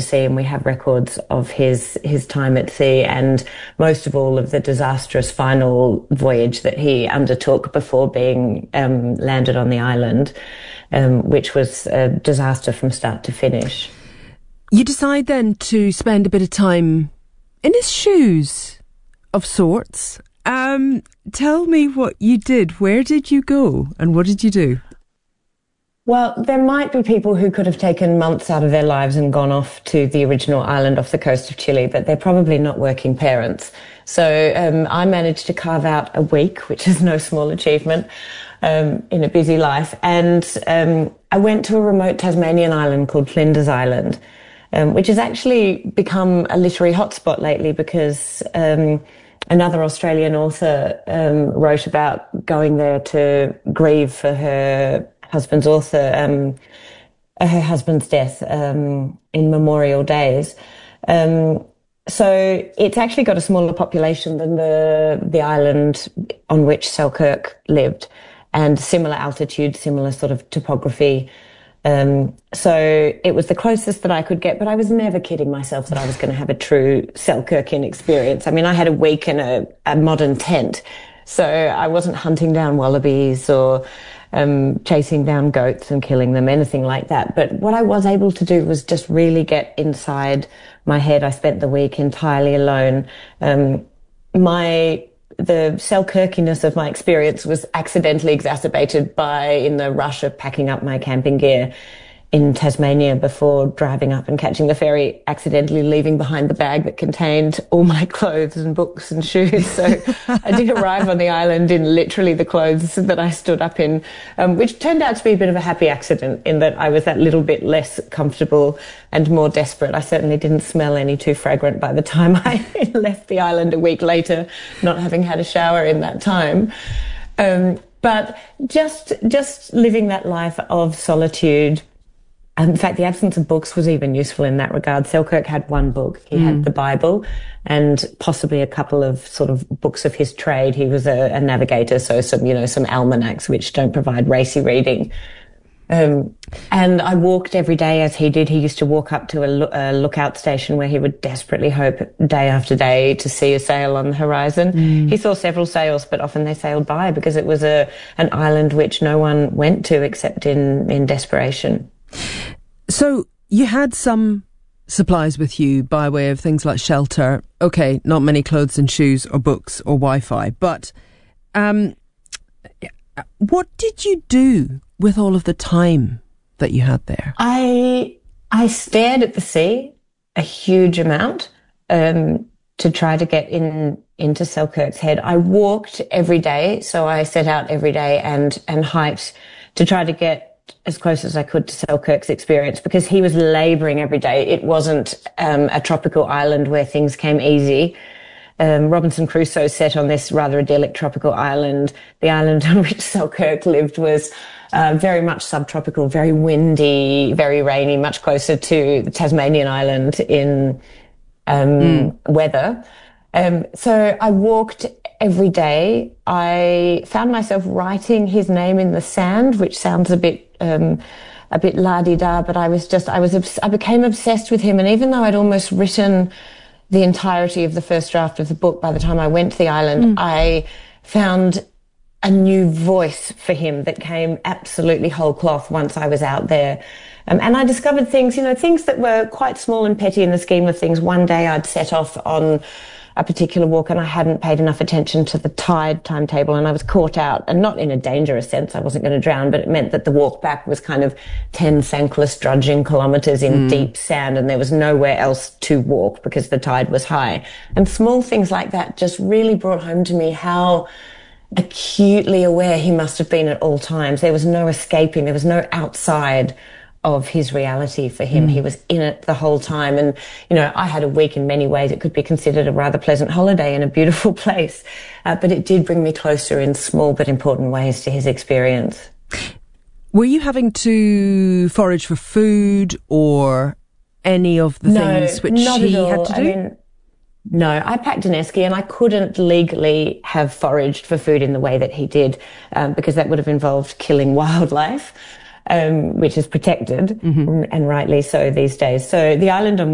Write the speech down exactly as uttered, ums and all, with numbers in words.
sea, and we have records of his his time at sea, and most of all of the disastrous final voyage that he undertook before being um, landed on the island, um, which was a disaster from start to finish. You decide then to spend a bit of time in his shoes, of sorts. Um, tell me what you did. Where did you go and what did you do? Well, there might be people who could have taken months out of their lives and gone off to the original island off the coast of Chile, but they're probably not working parents. So um, I managed to carve out a week, which is no small achievement, um, in a busy life. And um, I went to a remote Tasmanian island called Flinders Island, um, which has actually become a literary hotspot lately because um, another Australian author um, wrote about going there to grieve for her husband's author, um, her husband's death um, in memorial days. Um, so it's actually got a smaller population than the the island on which Selkirk lived, and similar altitude, similar sort of topography. Um, so it was the closest that I could get, but I was never kidding myself that I was going to have a true Selkirkian experience. I mean, I had a week in a, a modern tent, so I wasn't hunting down wallabies or Um, chasing down goats and killing them, anything like that. But what I was able to do was just really get inside my head. I spent the week entirely alone. Um, my, the Selkirkiness of my experience was accidentally exacerbated by, in the rush of packing up my camping gear in Tasmania before driving up and catching the ferry, accidentally leaving behind the bag that contained all my clothes and books and shoes. So I did arrive on the island in literally the clothes that I stood up in, um, which turned out to be a bit of a happy accident in that I was that little bit less comfortable and more desperate. I certainly didn't smell any too fragrant by the time I left the island a week later, not having had a shower in that time. Um, but just, just living that life of solitude. In fact, the absence of books was even useful in that regard. Selkirk had one book. He mm. had the Bible and possibly a couple of sort of books of his trade. He was a, a navigator, so some, you know, some almanacs which don't provide racy reading. Um, and I walked every day as he did. He used to walk up to a, lo- a lookout station where he would desperately hope day after day to see a sail on the horizon. Mm. He saw several sails, but often they sailed by because it was a an island which no one went to except in, in desperation. So you had some supplies with you by way of things like shelter. Okay, not many clothes and shoes or books or Wi-Fi, but um, what did you do with all of the time that you had there? I I stared at the sea a huge amount um, to try to get in into Selkirk's head. I walked every day, so I set out every day and and hiked to try to get as close as I could to Selkirk's experience, because he was labouring every day. It wasn't um, a tropical island where things came easy. Um, Robinson Crusoe set on this rather idyllic tropical island. The island on which Selkirk lived was uh, very much subtropical, very windy, very rainy, much closer to the Tasmanian island in um, mm. weather. Um, so I walked every day. I found myself writing his name in the sand, which sounds a bit um, a bit la-di-da, but I was just, I was, obs- I became obsessed with him. And even though I'd almost written the entirety of the first draft of the book by the time I went to the island, mm. I found a new voice for him that came absolutely whole cloth once I was out there. Um, and I discovered things, you know, things that were quite small and petty in the scheme of things. One day I'd set off on a particular walk and I hadn't paid enough attention to the tide timetable and I was caught out, and not in a dangerous sense. I wasn't going to drown, but it meant that the walk back was kind of ten thankless drudging kilometres in mm. deep sand, and there was nowhere else to walk because the tide was high. And small things like that just really brought home to me how acutely aware he must have been at all times. There was no escaping. There was no outside of his reality for him. Mm. He was in it the whole time. And, you know, I had a week in many ways. It could be considered a rather pleasant holiday in a beautiful place. Uh, but it did bring me closer in small but important ways to his experience. Were you having to forage for food or any of the no, things which not he at all. had to do? I mean, no, I packed an esky and I couldn't legally have foraged for food in the way that he did, um, because that would have involved killing wildlife. Um, which is protected, mm-hmm. and rightly so these days. So the island on